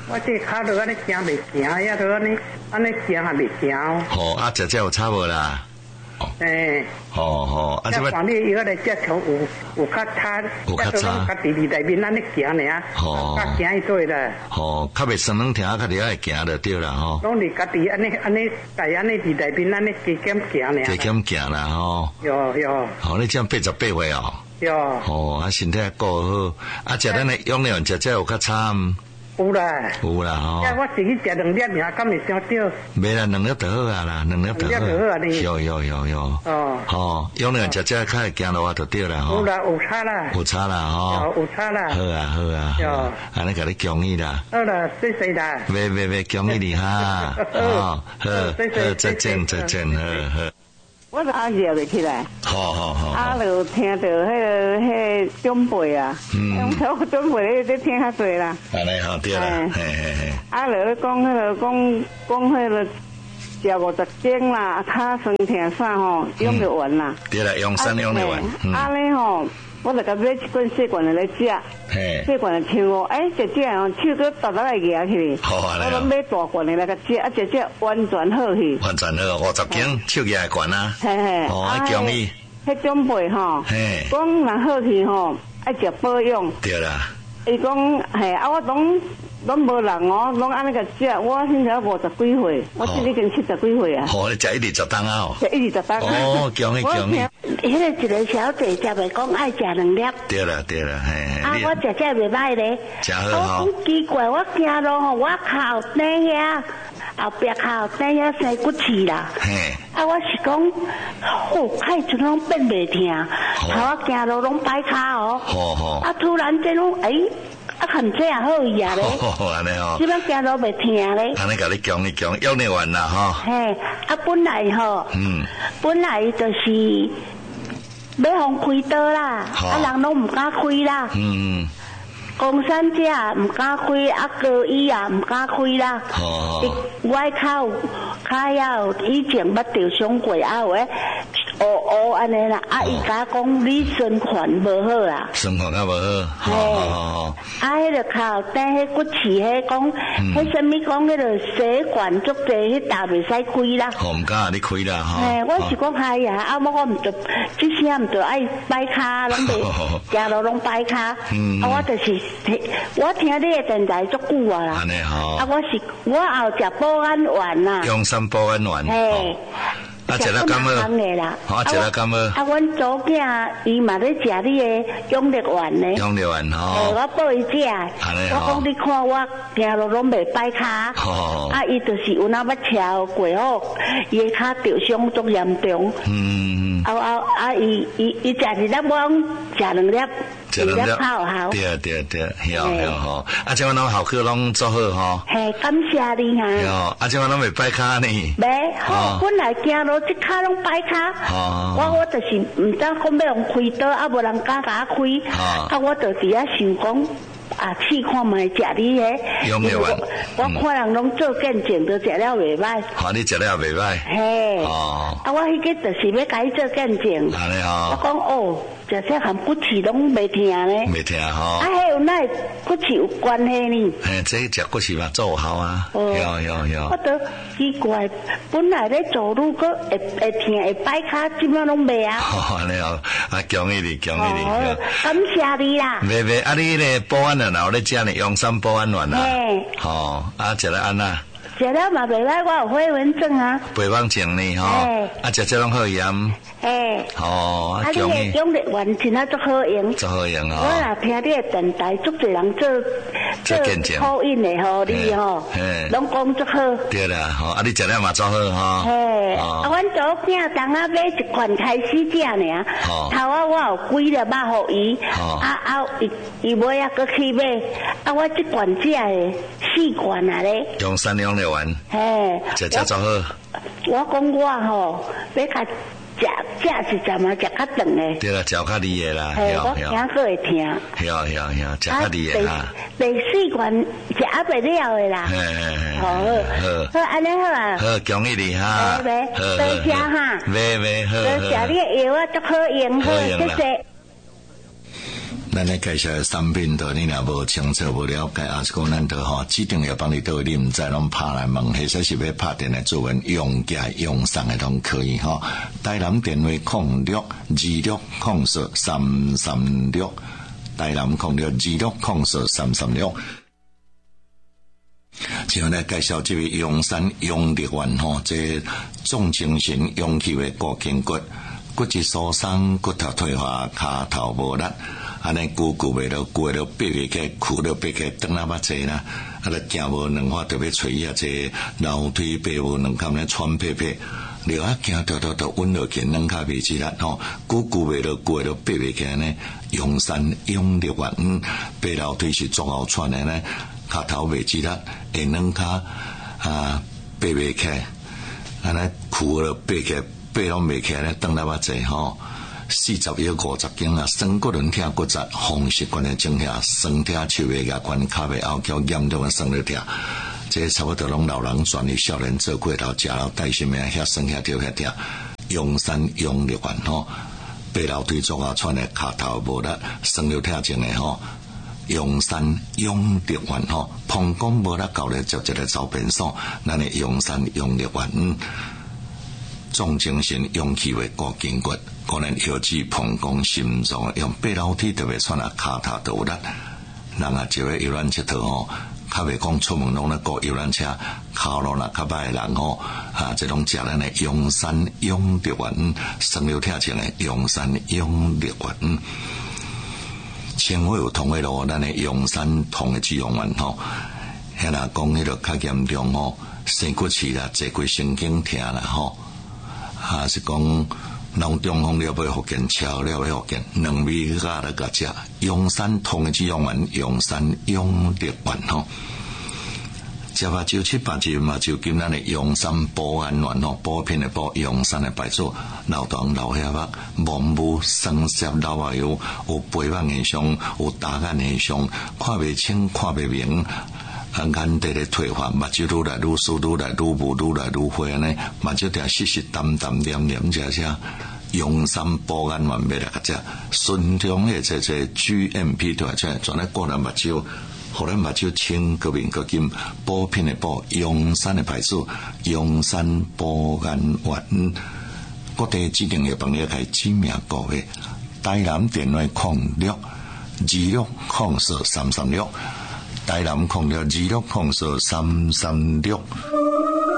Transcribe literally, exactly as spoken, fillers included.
我这骹落安尼行袂行，呀，落安尼安尼行也袂行。 好，啊，食食有差无啦？ 诶， 好好，啊， 即放你药来只从有有较差， 有较差， 家己伫内面安尼行尔， 好， 较行伊做啦。 好，较袂酸软疼，较伫遐会行就对啦吼。 拢伫家己安尼安尼，在安尼伫内面安尼加减行尔。 加减行啦吼。 哟哟。 好，你这样八十八岁哦。 哟。 哦，啊，身体顾好，啊，食咱的养料食食有较差。 有啦， 有啦吼。 呀，我自己食两粒尔，敢会伤少？ 袂啦，两粒就好啊啦，两粒就好。两粒就好啊，你。有有有有。哦。吼，养料食食较会行路啊，就对啦吼。 有啦，有差啦。 有差啦吼。 有差啦。 好啊好啊。有。安尼甲你恭喜啦。 好啦，谢谢啦。 袂袂袂，恭喜你哈。好，好，好，再见再见，好好。 我阿热袂起来， 好好好， 啊，就听到迄个迄长辈啊，嗯，从长辈咧咧听较多啦， 安尼好对啦，嘿嘿嘿， 啊，落咧讲迄个讲讲迄个食五十斤啦，骹酸疼啥吼，用得完啦， 对啦，用三用得完， 啊咧吼。我就甲买一罐细罐的来食，细罐的称哦，哎，食食哦，手搁逐逐来夹起，我拢买大罐的来甲食，啊，食食完全好去， 完全好，五十斤手夹罐啊， 嘿嘿， 哦，恭喜， 迄长辈吼，讲若好去吼，爱食保养， 对啦， 伊讲嘿，啊，我拢。拢无人哦，拢安尼个食。我现在五十几岁，我今已经七十几岁啊。 哦，你食一日十当啊？哦， 食一日十当。 哦，恭喜恭喜！ 迄个一个小姐才袂讲爱食两粒。 对啦对啦，嘿。 啊，我食食袂歹咧。 食好吼。 我奇怪，我行路吼，我靠底遐，后壁靠底遐生骨刺啦。嘿。啊，我是讲，哦，开始拢变袂疼，头我行路拢摆骹哦。好好。啊，突然间拢哎。啊，很这样好伊啊咧， 安尼哦， 即摆行路袂疼咧。 安尼甲你讲，你讲，用得完啦吼。 嘿，啊，本来吼，嗯，本来就是要互开刀啦，啊，人拢唔敢开啦。嗯。公山者唔敢开，啊，高医啊唔敢开啦。哦。我靠，卡要以前捌着伤过啊，有诶。哦哦，安尼啦，啊，伊甲讲你循环无好啦， 循环较无好，好好好。 啊，迄个靠底迄骨刺，迄讲，迄什么讲，迄个血管足济，迄搭袂使开啦。 哦，唔敢你开啦，吼。 嘿，我是讲哎呀，啊，我我唔着，即声唔着爱摆骹，拢袂，行路拢摆骹。嗯。啊，我就是，我听你的电台足久啊啦。 安尼吼。 啊，我是我后食保安丸啦。 用三保安丸。嘿。啊，食了敢好？好，食了敢好？ 啊，阮祖囝伊嘛咧食你的养力丸呢。 养力丸吼。 我报伊食。我讲你看我行路拢袂摆骹。哦。啊，伊就是有那捌超过哦，伊的骹着伤足严重。嗯。啊啊啊！伊伊伊食一粒，我讲食两粒。 食两粒好好。对对对，晓晓吼。啊，即摆拢效果拢做好吼。 嘿，感谢你哈。 哟，啊，即摆拢袂摆骹呢。 袂，好，本来行路。即骹拢摆骹，我我就是唔知讲要用开刀，啊无人敢甲我开，啊我就伫遐想讲，啊试看卖食你诶，我看人拢做见证，都食了袂歹。 好，你食了袂歹。 嘿，啊我迄个就是要甲伊做见证。 安尼吼。 我讲哦，食这含骨刺拢袂疼咧。 袂疼吼。 啊，迄有哪骨刺有关系呢？ 嘿，这食骨刺嘛做效啊。有有有。 我都奇怪，本来咧走路个会会疼会摆骹，即摆拢袂啊。 好，安尼哦，啊恭喜你，恭喜你。 感谢你啦。 袂袂，啊你咧保安丸啊，有咧食呢，用三保安丸啊。嘿。吼，啊食了安那？ 食了嘛袂歹，我有飞蚊症啊。 飞蚊症呢吼。啊食这拢好盐。嘿。哦， 啊，你个养力丸真啊足好用。 足好用哦。 我若听你的电台，足侪人做做见证。 好运的吼，你吼，拢讲足好。 对啦，吼，啊你食了嘛足好吼。 嘿。啊，阮祖囝当啊买一罐开始食尔。头啊我有几粒肉互伊。啊啊，伊伊尾啊搁去买，啊我即罐食的四罐啊咧。 用三两的丸。 嘿。 食食足好。 我讲我吼要甲。食食是怎嘛食较长诶？ 对啦，食较厉的啦， 嘿，我惊佫会疼。 晓晓晓，食较厉的啦。 第四罐食啊袂了诶啦。 嘿嘿嘿。 好，好，好安尼好啊。 好，恭喜你哈。 喂喂，多谢哈。 喂喂，好。 多谢你诶药啊，足好用，好谢谢。 咱咧介绍的产品都你若无清楚无了解，还是讲咱都吼指定要帮你倒，你毋知拢拍来问，或者是要拍电来做文用价用送的拢可以吼。台南电话空六二六空四三三六，台南空六二六空四三三六。之后来介绍这位阳山阳力丸吼，这重精神阳气的固筋骨，骨质疏松，骨头退化，骹头无力。安尼久久袂落，久了爬袂起，屈了爬起，转啊捌坐啦，啊咧行无两法，特别找伊啊这楼梯爬无两坎咧喘屁屁，了啊行着着着稳落去，两骹袂起力吼，久久袂落，久了爬袂起呢，阳山阳力丸，爬楼梯是足好喘的呢，骹头袂起力，下两骹啊爬袂起，安尼屈了爬起，爬拢袂起咧，转啊捌坐吼。四十约五十斤啊，酸骨轮疼骨折，风湿管的症下，酸痛手尾牙关，脚尾后脚严重的酸痛疼，这差不多拢老人转于少年做过头，食了带心命遐酸遐跳遐疼。阳山阳力丸吼，爬楼梯做啊喘的，脚头无力，酸痛疼症的吼。阳山阳力丸吼，膀胱无力搞咧，就一个走便所，咱的阳山阳力丸。嗯重精神阳气为固筋骨，可能腰椎、膀胱、心脏用爬楼梯特别喘啊，骹头都有力。人啊，就个游览车头吼，较袂讲出门拢咧过游览车，脚路若较歹诶人吼，啊，这种食咱诶阳山阳力丸，酸溜疼症诶阳山阳力丸。前后有同个咯，咱诶阳山同诶止阳丸吼，遐若讲迄个较严重吼，生骨刺啦、坐骨神经疼啦吼。啊，是讲人中风了要福建，超了要福建，两味加来个食。阳山通的止阳丸，阳山阳力丸吼。食八九七八九嘛，就今咱的阳山保安丸吼，补品的补，阳山的白术，老糖老遐肉，蒙雾生涩老啊油，有肥胖现象，有大眼现象，看袂清，看袂明。啊，眼底咧退化，目睭愈来愈疏，愈来愈雾，愈来愈灰安尼，目睭定湿湿淡淡黏黏这些，阳山保安丸要来个只，顺中诶这这 G M P 对出来，全咧过咱目睭，互咱目睭清个面个金，补品诶补，阳山诶牌子，阳山保安丸，各地指定要帮你开知名购嘅，台南电话空六二六空四三三六。台南空六二六空四三三六。